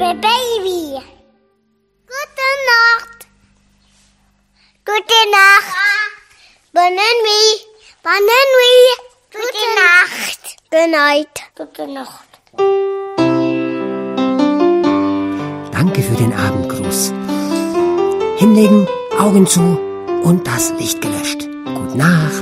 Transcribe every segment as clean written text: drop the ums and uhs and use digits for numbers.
kleine Baby. Gute Nacht. Gute Nacht. Bonne nuit. Bonne nuit. Gute Nacht. Good night. Gute Nacht. Danke für den Abendgruß. Hinlegen, Augen zu und das Licht gelöscht. Gute Nacht.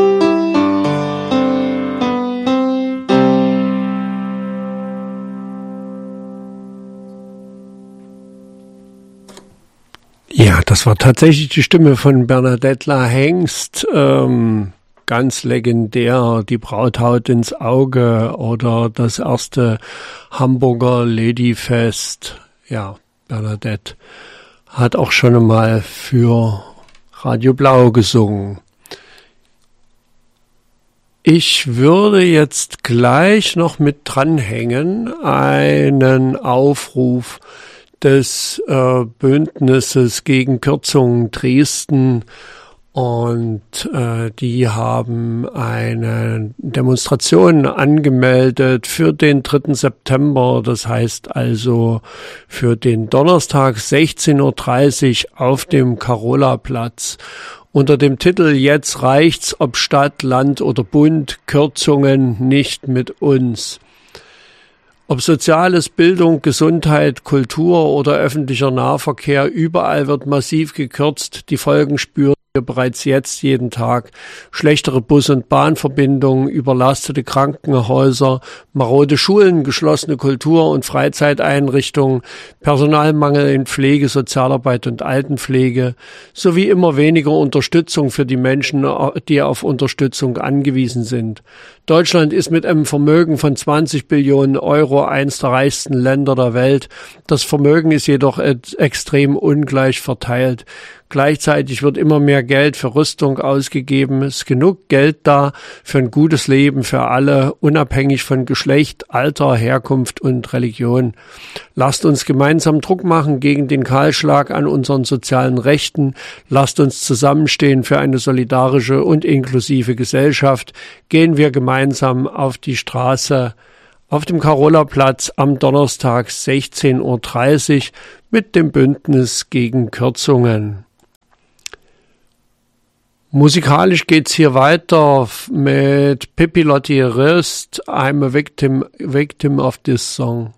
Ja, das war tatsächlich die Stimme von Bernadette Hengst. Ganz legendär, die Braut haut ins Auge oder das erste Hamburger Ladyfest. Ja, Bernadette hat auch schon einmal für Radio Blau gesungen. Ich würde jetzt gleich noch mit dranhängen einen Aufruf des Bündnisses gegen Kürzungen Dresden. Und die haben eine Demonstration angemeldet für den 3. September, das heißt also für den Donnerstag 16:30 Uhr auf dem Carolaplatz. Unter dem Titel Jetzt reicht's, ob Stadt, Land oder Bund, Kürzungen nicht mit uns. Ob Soziales, Bildung, Gesundheit, Kultur oder öffentlicher Nahverkehr, überall wird massiv gekürzt. Die Folgen spüren wir bereits jetzt jeden Tag. Schlechtere Bus- und Bahnverbindungen, überlastete Krankenhäuser, marode Schulen, geschlossene Kultur- und Freizeiteinrichtungen, Personalmangel in Pflege, Sozialarbeit und Altenpflege, sowie immer weniger Unterstützung für die Menschen, die auf Unterstützung angewiesen sind. Deutschland ist mit einem Vermögen von 20 Billionen Euro eines der reichsten Länder der Welt. Das Vermögen ist jedoch extrem ungleich verteilt. Gleichzeitig wird immer mehr Geld für Rüstung ausgegeben. Es ist genug Geld da für ein gutes Leben für alle, unabhängig von Geschlecht, Alter, Herkunft und Religion. Lasst uns gemeinsam Druck machen gegen den Kahlschlag an unseren sozialen Rechten. Lasst uns zusammenstehen für eine solidarische und inklusive Gesellschaft. Gehen wir gemeinsam auf die Straße auf dem Carolaplatz am Donnerstag 16:30 Uhr mit dem Bündnis gegen Kürzungen. Musikalisch geht's hier weiter mit Pippi Lotti Rist, I'm a victim of this song.